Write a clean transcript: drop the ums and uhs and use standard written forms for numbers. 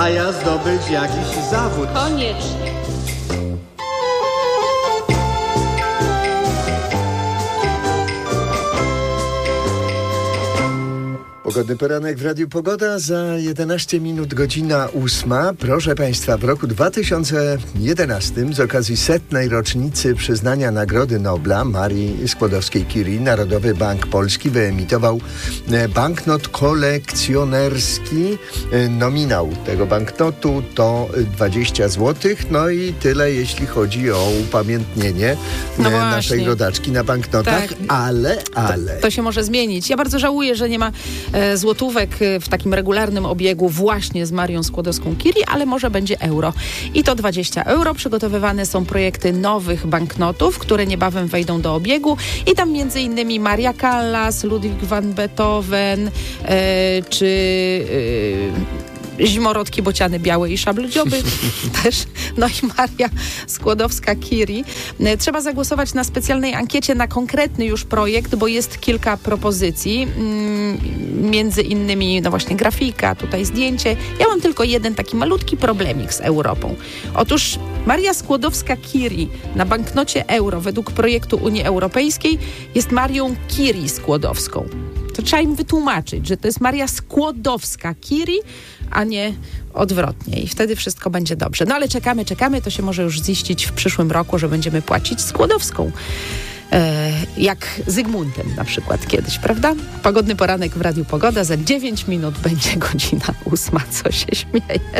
A ja zdobyć jakiś zawód. Koniecznie. Pogodny poranek w Radiu Pogoda, za 11 minut godzina 8. Proszę Państwa, w roku 2011 z okazji 100. rocznicy przyznania Nagrody Nobla Marii Skłodowskiej-Curie Narodowy Bank Polski wyemitował banknot kolekcjonerski. Nominał tego banknotu to 20 zł. No i tyle, jeśli chodzi o upamiętnienie naszej rodaczki na banknotach. Tak. Ale... To się może zmienić. Ja bardzo żałuję, że nie ma złotówek w takim regularnym obiegu właśnie z Marią Skłodowską-Curie, ale może będzie euro. I to 20 euro. Przygotowywane są projekty nowych banknotów, które niebawem wejdą do obiegu. I tam między innymi Maria Callas, Ludwig van Beethoven, czy... Zimorodki, bociany białe i szablodzioby też. No i Maria Skłodowska-Curie. Trzeba zagłosować na specjalnej ankiecie na konkretny już projekt, bo jest kilka propozycji. Między innymi, no właśnie grafika, tutaj zdjęcie. Ja mam tylko jeden taki malutki problemik z Europą. Otóż Maria Skłodowska-Curie na banknocie euro według projektu Unii Europejskiej jest Marią Curie Skłodowską. To trzeba im wytłumaczyć, że to jest Maria Skłodowska-Curie, a nie odwrotnie. I wtedy wszystko będzie dobrze. No ale czekamy. To się może już ziścić w przyszłym roku, że będziemy płacić Skłodowską. Jak Zygmuntem na przykład kiedyś, prawda? Pogodny poranek w Radiu Pogoda. Za 9 minut będzie godzina 8. Co się śmieje?